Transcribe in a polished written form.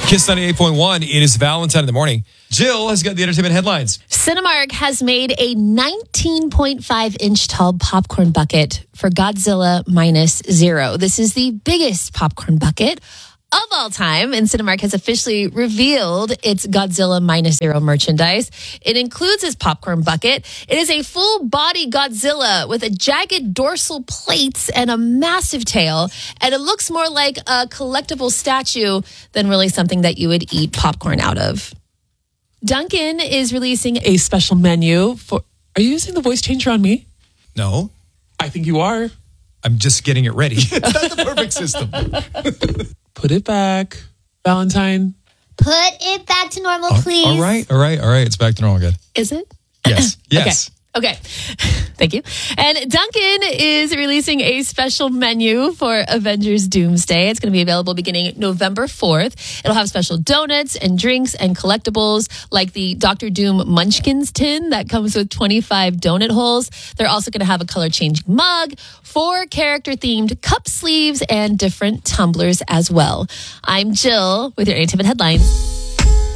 Kiss 98.1. It is Valentine in the morning. Jill has got the entertainment headlines. Cinemark has made a 19.5-inch tall popcorn bucket for Godzilla Minus Zero. This is the biggest popcorn bucket of all time, and Cinemark has officially revealed its Godzilla Minus Zero merchandise. It includes this popcorn bucket. It is a full-body Godzilla with a jagged dorsal plates and a massive tail, and it looks more like a collectible statue than really something that you would eat popcorn out of. Dunkin' is releasing A special menu for... Are you using the voice changer on me? No, I think you are. I'm just getting it ready. It's not the perfect system. Put it back, Valentine. Put it back to normal, please. All right. It's back to normal. Good. Is it? Yes. Okay. Thank you. And Dunkin' is releasing a special menu for Avengers Doomsday. It's going to be available beginning November 4th. It'll have special donuts and drinks and collectibles like the Dr. Doom Munchkins tin that comes with 25 donut holes. They're also going to have a color-changing mug, 4 character-themed cup sleeves, and different tumblers as well. I'm Jill with your entertainment headlines.